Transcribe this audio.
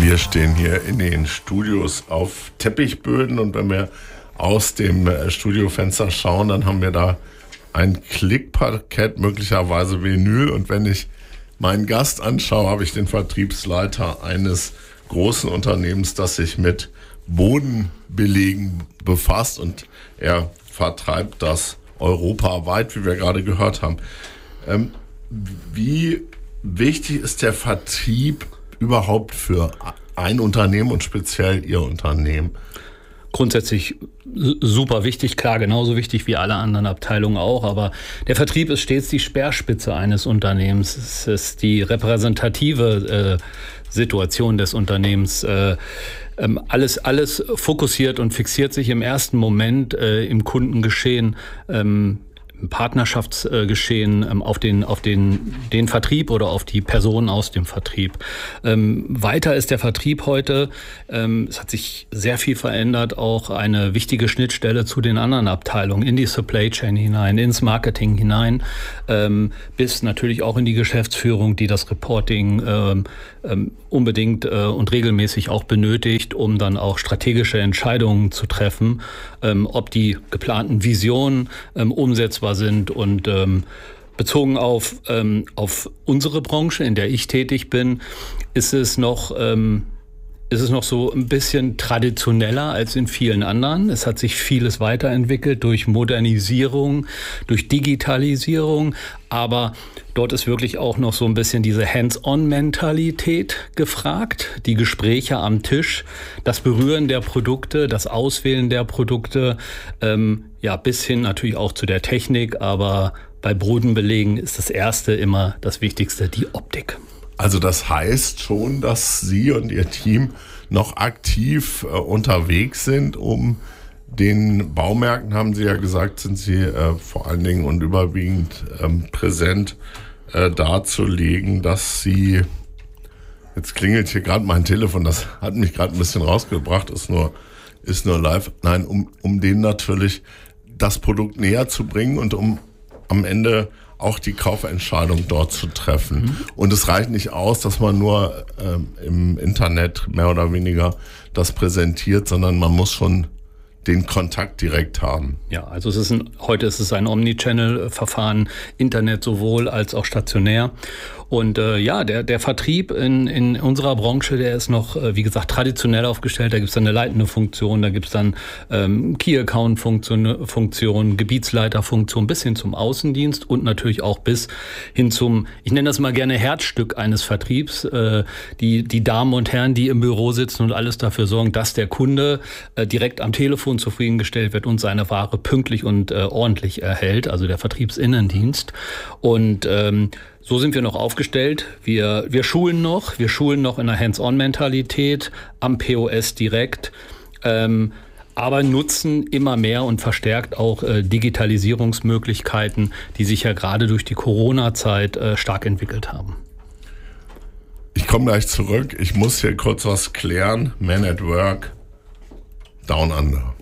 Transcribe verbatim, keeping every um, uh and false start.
Wir stehen hier in den Studios auf Teppichböden und wenn wir aus dem Studiofenster schauen, dann haben wir da ein Klickparkett, möglicherweise Vinyl. Und wenn ich meinen Gast anschaue, habe ich den Vertriebsleiter eines großen Unternehmens, das sich mit Bodenbelegen befasst. Und er vertreibt das europaweit, wie wir gerade gehört haben. Ähm, wie wichtig ist der Vertrieb überhaupt für ein Unternehmen und speziell Ihr Unternehmen? Grundsätzlich super wichtig, klar, genauso wichtig wie alle anderen Abteilungen auch, aber der Vertrieb ist stets die Speerspitze eines Unternehmens. Es ist die repräsentative äh, Situation des Unternehmens. Äh, ähm, alles, alles fokussiert und fixiert sich im ersten Moment äh, im Kundengeschehen, ähm, im Partnerschaftsgeschehen ähm, auf den auf den den Vertrieb oder auf die Personen aus dem Vertrieb. Ähm, weiter ist der Vertrieb heute. Ähm, es hat sich sehr viel verändert, auch eine wichtige Schnittstelle zu den anderen Abteilungen in die Supply Chain hinein, ins Marketing hinein, ähm, bis natürlich auch in die Geschäftsführung, die das Reporting ähm, ähm, unbedingt äh, und regelmäßig auch benötigt, um dann auch strategische Entscheidungen zu treffen, ähm, ob die geplanten Visionen ähm, umsetzbar sind. Und ähm, bezogen auf, ähm, auf unsere Branche, in der ich tätig bin, ist es noch, ähm, ist es noch so ein bisschen traditioneller als in vielen anderen. Es hat sich vieles weiterentwickelt durch Modernisierung, durch Digitalisierung, aber dort ist wirklich auch noch so ein bisschen diese Hands-on-Mentalität gefragt, die Gespräche am Tisch, das Berühren der Produkte, das Auswählen der Produkte, ähm, ja, bis hin natürlich auch zu der Technik, aber bei Bodenbelegen ist das Erste immer das Wichtigste, die Optik. Also das heißt schon, dass Sie und Ihr Team noch aktiv äh, unterwegs sind, um den Baumärkten, haben Sie ja gesagt, sind Sie äh, vor allen Dingen und überwiegend ähm, präsent äh, darzulegen, dass Sie, jetzt klingelt hier gerade mein Telefon, das hat mich gerade ein bisschen rausgebracht, ist nur, ist nur live, nein, um, um denen natürlich das Produkt näher zu bringen und um am Ende auch die Kaufentscheidung dort zu treffen. Mhm. Und es reicht nicht aus, dass man nur ähm, im Internet mehr oder weniger das präsentiert, sondern man muss schon den Kontakt direkt haben. Ja, also es ist ein, heute ist es ein Omnichannel-Verfahren, Internet sowohl als auch stationär. Und äh, ja, der, der Vertrieb in, in unserer Branche, der ist noch, äh, wie gesagt, traditionell aufgestellt. Da gibt es dann eine leitende Funktion, da gibt es dann ähm, Key-Account-Funktion, Funktion, Gebietsleiterfunktion bis hin zum Außendienst und natürlich auch bis hin zum, ich nenne das mal gerne Herzstück eines Vertriebs, äh, die, die Damen und Herren, die im Büro sitzen und alles dafür sorgen, dass der Kunde äh, direkt am Telefon zufriedengestellt wird und seine Ware pünktlich und äh, ordentlich erhält, also der Vertriebsinnendienst. Und ähm, so sind wir noch aufgestellt. Wir, wir schulen noch, wir schulen noch in einer Hands-on-Mentalität am P O S direkt, ähm, aber nutzen immer mehr und verstärkt auch äh, Digitalisierungsmöglichkeiten, die sich ja gerade durch die Corona-Zeit äh, stark entwickelt haben. Ich komme gleich zurück. Ich muss hier kurz was klären. Man at Work, Down Under.